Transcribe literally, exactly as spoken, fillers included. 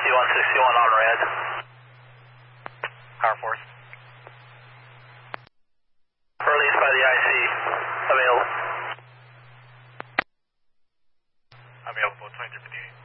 sixty-one sixty-one on red. Power force. Released by the I C. Available. Available, twenty-three fifty-eight.